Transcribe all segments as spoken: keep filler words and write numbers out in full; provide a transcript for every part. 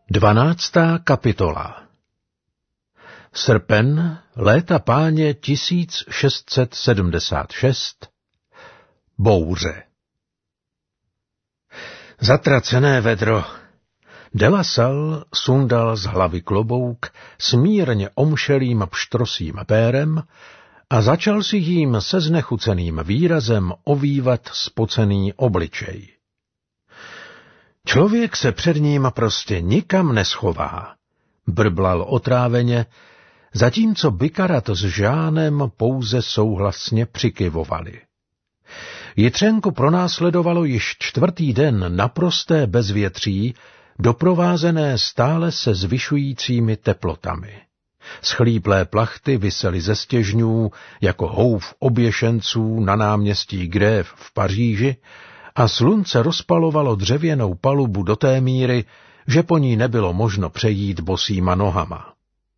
Dvanáctá kapitola. Srpen, léta páně tisíc šest set sedmdesát šest. Bouře. Zatracené vedro. De La Salle sundal z hlavy klobouk s mírně omšelým pštrosím pérem a začal si jím se znechuceným výrazem ovývat spocený obličej. Člověk se před ním prostě nikam neschová, brblal otráveně, zatímco Bikarat s Žánem pouze souhlasně přikyvovali. Jitřenko pronásledovalo již čtvrtý den naprosté bezvětří, doprovázené stále se zvyšujícími teplotami. Schlíplé plachty visely ze stěžňů jako houf oběšenců na náměstí Grève v Paříži a slunce rozpalovalo dřevěnou palubu do té míry, že po ní nebylo možno přejít bosýma nohama.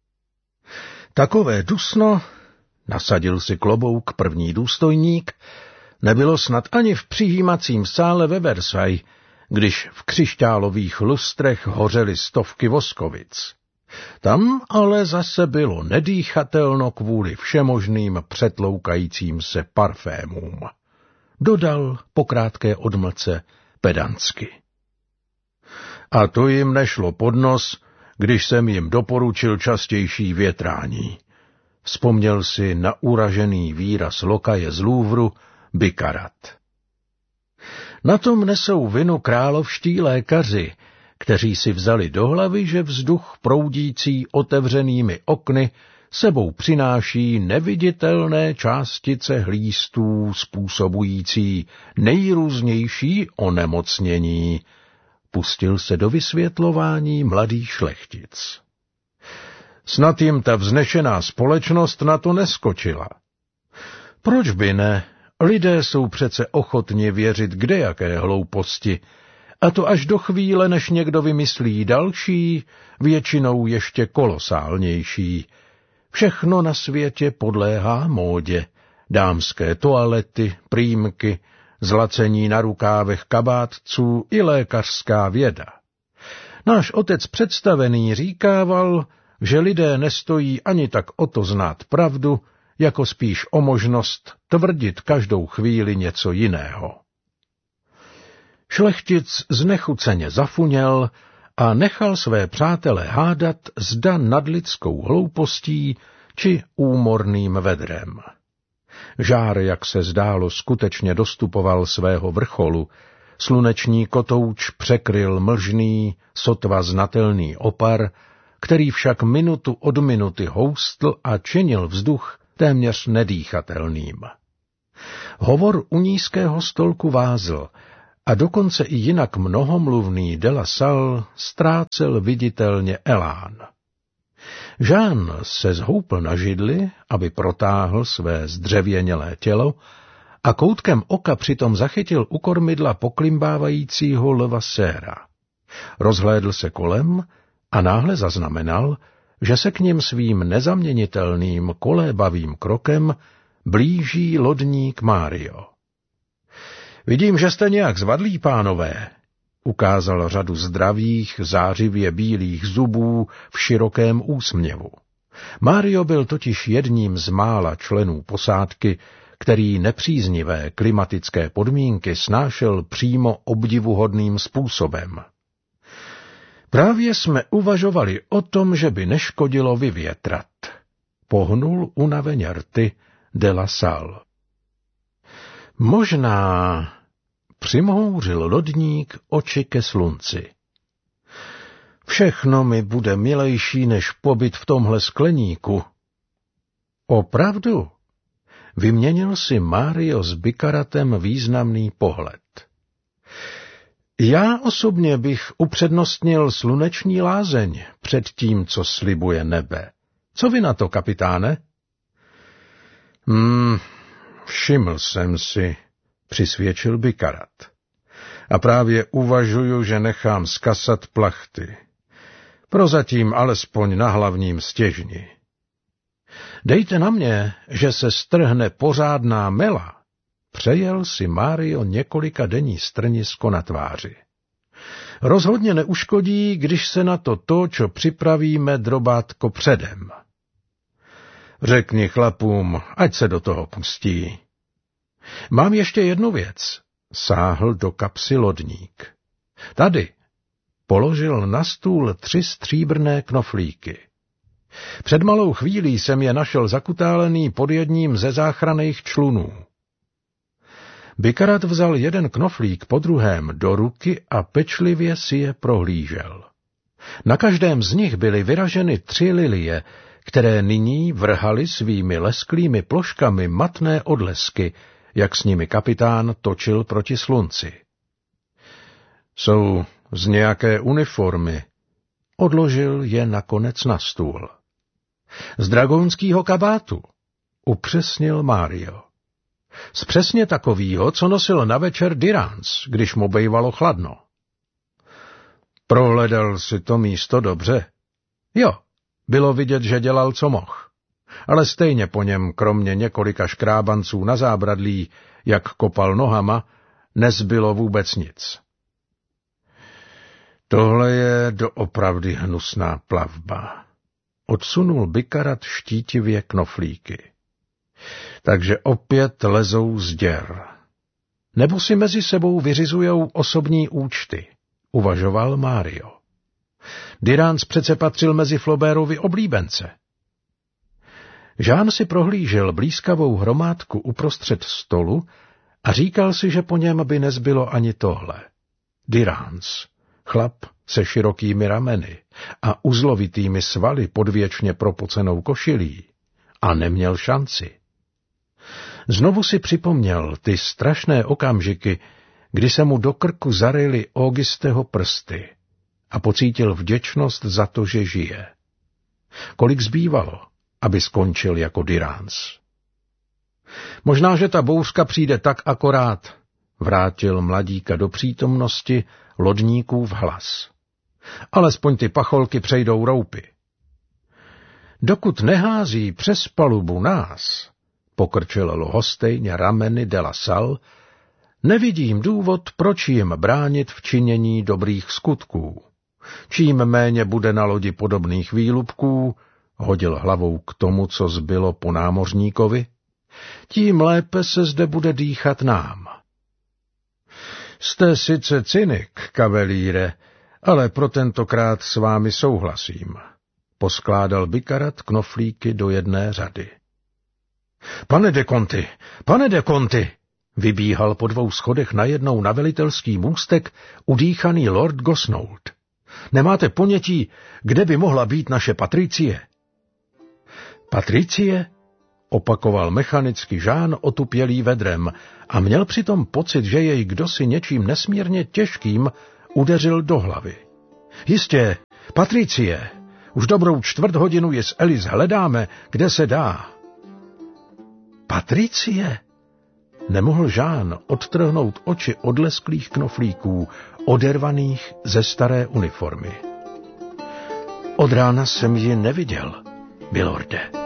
Takové dusno, nasadil si klobouk první důstojník, nebylo snad ani v přijímacím sále ve Versailles, když v křišťálových lustrech hořely stovky voskovic. Tam ale zase bylo nedýchatelno kvůli všemožným přetloukajícím se parfémům. Dodal po krátké odmlce pedantsky. A to jim nešlo pod nos, když jsem jim doporučil častější větrání. Vzpomněl si na uražený výraz lokaje z Louvru Bikarat. Na tom nesou vinu královští lékaři, kteří si vzali do hlavy, že vzduch proudící otevřenými okny sebou přináší neviditelné částice hlístů způsobující nejrůznější onemocnění. Pustil se do vysvětlování mladý šlechtic. Snad jim ta vznešená společnost na to neskočila. Proč by ne? Lidé jsou přece ochotni věřit kdejaké hlouposti, a to až do chvíle, než někdo vymyslí další, většinou ještě kolosálnější. Všechno na světě podléhá módě. Dámské toalety, prýmky, zlacení na rukávech kabátců i lékařská věda. Náš otec představený říkával, že lidé nestojí ani tak o to znát pravdu, jako spíš o možnost tvrdit každou chvíli něco jiného. Šlechtic znechuceně zafuněl a nechal své přátele hádat zda nad lidskou hloupostí či úmorným vedrem. Žár, jak se zdálo, skutečně dostupoval svého vrcholu, sluneční kotouč překryl mlžný, sotva znatelný opar, který však minutu od minuty houstl a činil vzduch téměř nedýchatelným. Hovor u nízkého stolku vázl, a dokonce i jinak mnohomluvný De La Salle ztrácel viditelně elán. Žán se zhoupl na židli, aby protáhl své zdřevěnělé tělo, a koutkem oka přitom zachytil u kormidla poklimbávajícího Levassera. Rozhlédl se kolem a náhle zaznamenal, že se k ním svým nezaměnitelným kolébavým krokem blíží lodník Mário. Vidím, že jste nějak zvadlí, pánové, ukázal řadu zdravých, zářivě bílých zubů v širokém úsměvu. Mário byl totiž jedním z mála členů posádky, který nepříznivé klimatické podmínky snášel přímo obdivuhodným způsobem. Právě jsme uvažovali o tom, že by neškodilo vyvětrat. Pohnul unaveně rty De La Salle. Možná, přimhouřil lodník oči ke slunci. Všechno mi bude milejší než pobyt v tomhle skleníku. Opravdu? Vyměnil si Mário s Bikaratem významný pohled. Já osobně bych upřednostnil sluneční lázeň před tím, co slibuje nebe. Co vy na to, kapitáne? Hmm, všiml jsem si, přisvědčil Bikarat. A právě uvažuju, že nechám skasat plachty. Prozatím alespoň na hlavním stěžni. Dejte na mě, že se strhne pořádná mela. Přejel si Mário několika denní strnisko na tváři. Rozhodně neuškodí, když se na to to, čo připravíme, drobátko předem. Řekni chlapům, ať se do toho pustí. Mám ještě jednu věc. Sáhl do kapsy lodník. Tady položil na stůl tři stříbrné knoflíky. Před malou chvílí jsem je našel zakutálený pod jedním ze záchranných člunů. Bikarat vzal jeden knoflík po druhém do ruky a pečlivě si je prohlížel. Na každém z nich byly vyraženy tři lilie, které nyní vrhaly svými lesklými ploškami matné odlesky, jak s nimi kapitán točil proti slunci. Jsou z nějaké uniformy. Odložil je nakonec na stůl. Z dragonského kabátu, upřesnil Mário. Z přesně takovýho, co nosil na večer Dirans, když mu bejvalo chladno. Prohledal si to místo dobře? Jo, bylo vidět, že dělal, co mohl. Ale stejně po něm, kromě několika škrábanců na zábradlí, jak kopal nohama, nezbylo vůbec nic. Tohle je doopravdy hnusná plavba. Odsunul Bikarat štítivě knoflíky. Takže opět lezou z děr. Nebo si mezi sebou vyřizujou osobní účty, uvažoval Mário. Dirans přece patřil mezi Flaubertovi oblíbence. Jean si prohlížel blýskavou hromádku uprostřed stolu a říkal si, že po něm by nezbylo ani tohle. Dirans, chlap se širokými rameny a uzlovitými svaly pod věčně propocenou košilí, a neměl šanci. Znovu si připomněl ty strašné okamžiky, kdy se mu do krku zaryly Augusteho prsty a pocítil vděčnost za to, že žije. Kolik zbývalo, aby skončil jako Dirans? Možná, že ta bouřka přijde tak akorát, vrátil mladíka do přítomnosti lodníkův hlas. Alespoň ty pacholky přejdou roupy. Dokud nehází přes palubu nás, pokrčil lhostejně rameny de la Salle, nevidím důvod, proč jim bránit v činění dobrých skutků. Čím méně bude na lodi podobných výlupků, hodil hlavou k tomu, co zbylo po námořníkovi, tím lépe se zde bude dýchat nám. Jste sice cynik, kavelíre, ale pro tentokrát s vámi souhlasím. Poskládal Bikarat knoflíky do jedné řady. Pane de Conti, pane de Conti, vybíhal po dvou schodech najednou na velitelský můstek udýchaný lord Gosnold. Nemáte ponětí, kde by mohla být naše Patricie? Patricie? Opakoval mechanicky Jean otupělý vedrem a měl přitom pocit, že jej kdosi něčím nesmírně těžkým udeřil do hlavy. Jistě, Patricie, už dobrou čtvrt hodinu je s Alice hledáme, kde se dá. Patricie? Nemohl Jean odtrhnout oči od lesklých knoflíků, odervaných ze staré uniformy. Od rána jsem ji neviděl, milorde.